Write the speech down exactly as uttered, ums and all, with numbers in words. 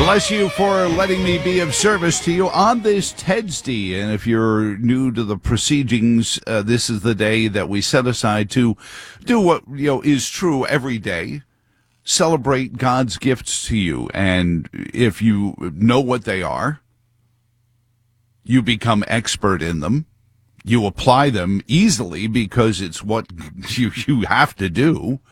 Bless you for letting me be of service to you on this Tedsday. And if you're new to the proceedings, uh, this is the day that we set aside to do what, you know, is true every day. Celebrate God's gifts to you. And if you know what they are, you become expert in them. You apply them easily because it's what you, you have to do.